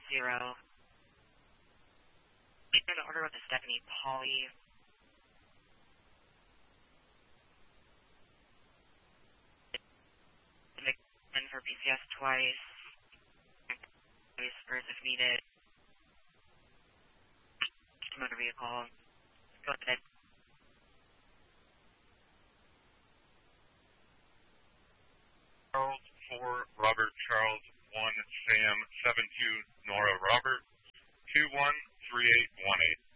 An order with the Stephanie Polly. In for PCS twice. Spurs if needed. Motor vehicle. Go ahead. Charles 4, Robert Charles 1, Sam 72, Nora Robert 213818.